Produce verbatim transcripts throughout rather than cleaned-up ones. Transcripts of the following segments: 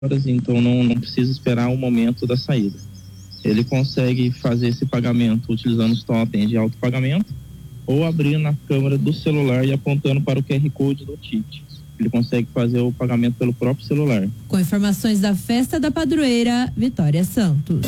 horas, então não, não precisa esperar o momento da saída. Ele consegue fazer esse pagamento utilizando os totens de autopagamento ou abrindo na câmera do celular e apontando para o Q R Code do ticket. Ele consegue fazer o pagamento pelo próprio celular. Com informações da Festa da Padroeira, Vitória Santos.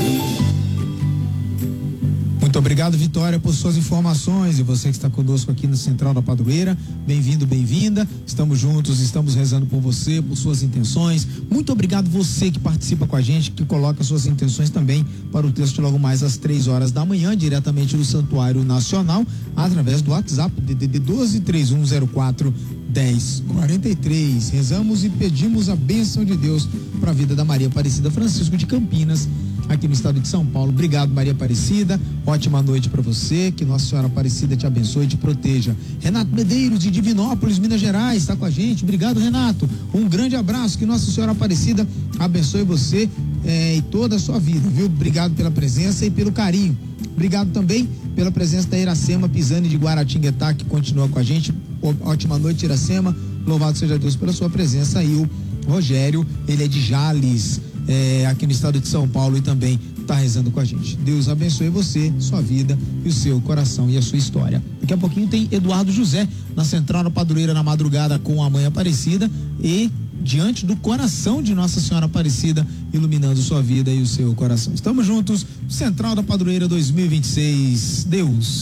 Muito obrigado, Vitória, por suas informações, e você que está conosco aqui na Central da Padroeira, bem-vindo, bem-vinda, estamos juntos, estamos rezando por você, por suas intenções. Muito obrigado você que participa com a gente, que coloca suas intenções também para o texto logo mais às três horas da manhã, diretamente do Santuário Nacional, através do WhatsApp D D D doze, três um zero quatro, dez quarenta e três. Rezamos e pedimos a bênção de Deus para a vida da Maria Aparecida Francisco de Campinas, aqui no estado de São Paulo. Obrigado, Maria Aparecida, ótima noite para você, que Nossa Senhora Aparecida te abençoe e te proteja. Renato Medeiros, de Divinópolis, Minas Gerais, está com a gente. Obrigado, Renato, um grande abraço, que Nossa Senhora Aparecida abençoe você eh, e toda a sua vida, viu? Obrigado pela presença e pelo carinho. Obrigado também pela presença da Iracema Pisani de Guaratinguetá, que continua com a gente. Ótima noite, Iracema, louvado seja Deus pela sua presença. E o Rogério, ele é de Jales, É, aqui no estado de São Paulo, e também está rezando com a gente. Deus abençoe você, sua vida e o seu coração e a sua história. Daqui a pouquinho tem Eduardo José na Central da Padroeira na madrugada com a Mãe Aparecida e diante do coração de Nossa Senhora Aparecida, iluminando sua vida e o seu coração. Estamos juntos, Central da Padroeira dois mil e vinte e seis. Deus